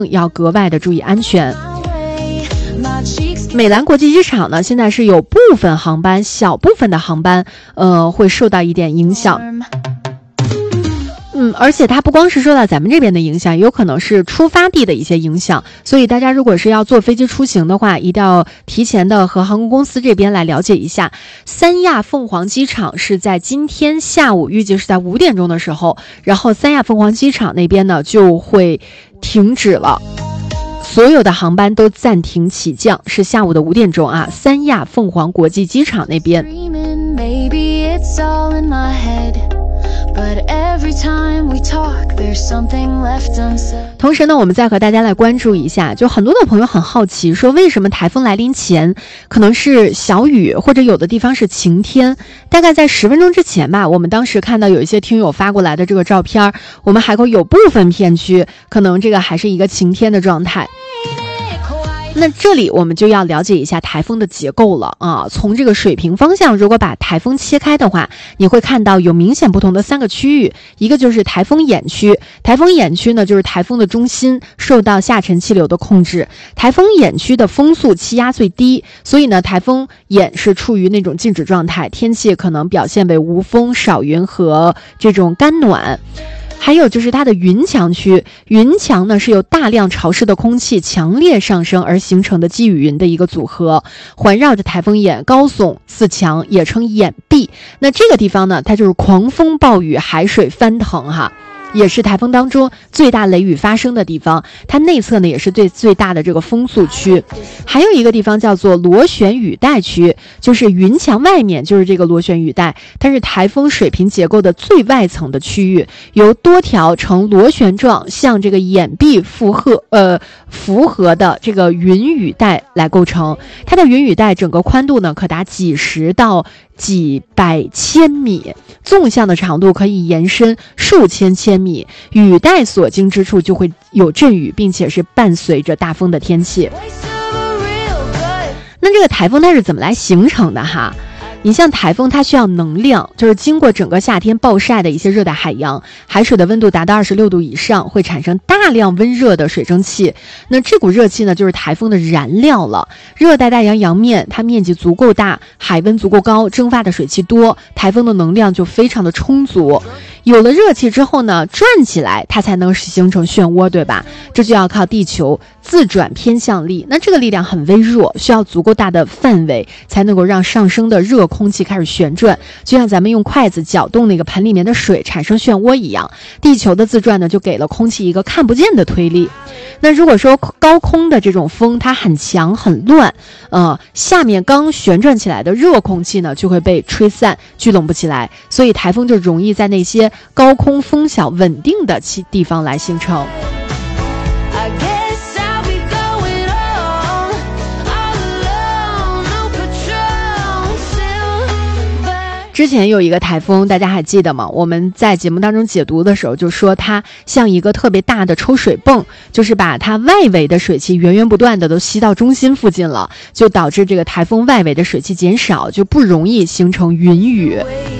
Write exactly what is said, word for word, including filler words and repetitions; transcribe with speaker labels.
Speaker 1: 要格外的注意安全。美兰国际机场呢，现在是有部分航班，小部分的航班，呃，会受到一点影响。嗯，而且它不光是受到咱们这边的影响，有可能是出发地的一些影响，所以大家如果是要坐飞机出行的话，一定要提前的和航空公司这边来了解一下。三亚凤凰机场是在今天下午，预计是在五点钟的时候，然后三亚凤凰机场那边呢就会停止了。所有的航班都暂停起降，是下午的五点钟啊，三亚凤凰国际机场那边。同时呢，我们再和大家来关注一下，就很多的朋友很好奇，说为什么台风来临前可能是小雨，或者有的地方是晴天。大概在十分钟之前吧，我们当时看到有一些听友发过来的这个照片，我们海口有部分片区可能这个还是一个晴天的状态。那这里我们就要了解一下台风的结构了啊。从这个水平方向，如果把台风切开的话，你会看到有明显不同的三个区域，一个就是台风眼区，台风眼区呢就是台风的中心受到下沉气流的控制，台风眼区的风速气压最低，所以呢台风眼是处于那种静止状态，天气可能表现为无风少云和这种干暖。还有就是它的云墙区，云墙呢是由大量潮湿的空气强烈上升而形成的积雨云的一个组合，环绕着台风眼高耸似墙，也称眼壁。那这个地方呢，它就是狂风暴雨，海水翻腾哈。也是台风当中最大雷雨发生的地方，它内侧呢也是最最大的这个风速区。还有一个地方叫做螺旋雨带区，就是云墙外面就是这个螺旋雨带，它是台风水平结构的最外层的区域，由多条呈螺旋状向这个眼壁符合呃符合的这个云雨带来构成。它的云雨带整个宽度呢可达几十到几百千米，纵向的长度可以延伸数千千米，雨带所经之处就会有阵雨，并且是伴随着大风的天气。那这个台风它是怎么来形成的哈？你像台风它需要能量，就是经过整个夏天暴晒的一些热带海洋，海水的温度达到二十六度以上，会产生大量温热的水蒸气。那这股热气呢就是台风的燃料了。热带大洋洋面它面积足够大，海温足够高，蒸发的水汽多，台风的能量就非常的充足。有了热气之后呢，转起来它才能形成漩涡，对吧？这就要靠地球自转偏向力，那这个力量很微弱，需要足够大的范围才能够让上升的热空气开始旋转，就像咱们用筷子搅动那个盆里面的水产生漩涡一样。地球的自转呢就给了空气一个看不见的推力。那如果说高空的这种风它很强很乱，呃，下面刚旋转起来的热空气呢就会被吹散，聚拢不起来，所以台风就容易在那些高空风小稳定的地方来形成。之前有一个台风，大家还记得吗？我们在节目当中解读的时候就说它像一个特别大的抽水泵，就是把它外围的水汽源源不断的都吸到中心附近了，就导致这个台风外围的水汽减少，就不容易形成云雨。